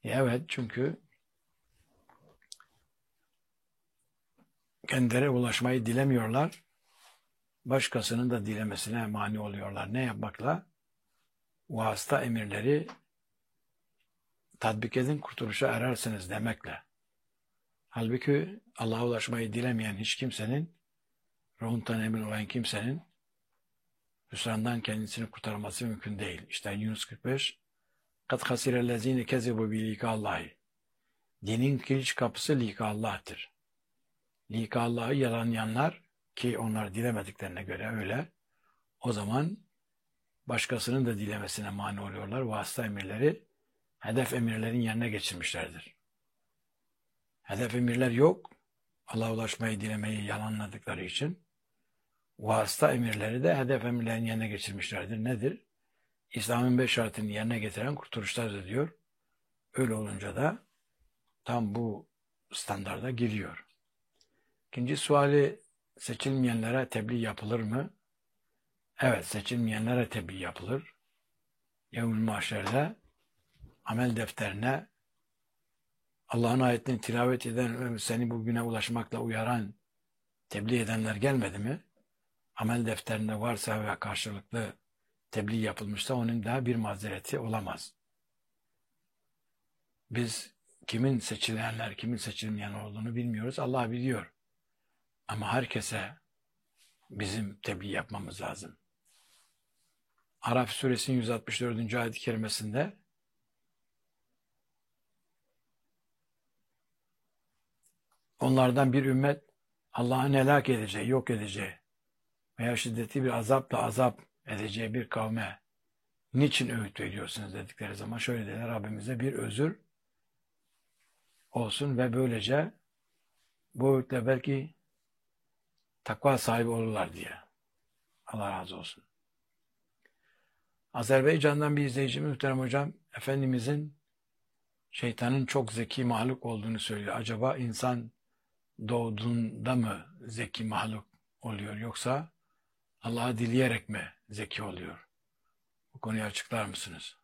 Evet, çünkü kendileri ulaşmayı dilemiyorlar. Başkasının da dilemesine mani oluyorlar. Ne yapmakla? Vasıta emirleri tatbik edin, kurtuluşa erersiniz demekle. Halbuki Allah'a ulaşmayı dilemeyen hiç kimsenin, ruhundan emin olan kimsenin hüsrandan kendisini kurtarması mümkün değil. İşte Yunus 45 قَدْ خَسِرَ الَّذ۪ينَ كَذِبُوا بِلِقَاءِ اللّٰهِ Dinin kiliç kapısı lika Allah'tır. Lika Allah'ı yalanlayanlar, ki onlar dilemediklerine göre öyle, o zaman başkasının da dilemesine mani oluyorlar. Vasıta emirleri hedef emirlerin yerine geçirmişlerdir. Hedef emirler yok. Allah'a ulaşmayı dilemeyi yalanladıkları için vasıta emirleri de hedef emirlerin yerine geçirmişlerdir. Nedir? İslam'ın 5 şartını yerine getiren kurtuluştadır diyor. Öyle olunca da tam bu standarda giriyor. İkinci suali, seçilmeyenlere tebliğ yapılır mı? Evet, seçilmeyenlere tebliğ yapılır. Yevmül Mahşer'de amel defterine Allah'ın ayetini tilavet eden, seni bugüne ulaşmakla uyaran, tebliğ edenler gelmedi mi? Amel defterinde varsa ve karşılıklı tebliğ yapılmışsa onun daha bir mazereti olamaz. Biz kimin seçilenler, kimin seçilmeyen olduğunu bilmiyoruz. Allah biliyor. Ama herkese bizim tebliğ yapmamız lazım. Araf suresinin 164. ayet-i kerimesinde onlardan bir ümmet Allah'ın helak edeceği, yok edeceği veya şiddetli bir azapla azap edeceği bir kavme niçin öğüt veriyorsunuz dedikleri zaman şöyle dediler: Rabbimize bir özür olsun ve böylece bu öğütle belki takva sahibi olurlar diye. Allah razı olsun. Azerbaycan'dan bir izleyicimiz, muhterem hocam, Efendimizin şeytanın çok zeki mahluk olduğunu söylüyor. Acaba insan doğduğunda mı zeki mahluk oluyor, yoksa Allah'ı dileyerek mi zeki oluyor? Bu konuyu açıklar mısınız?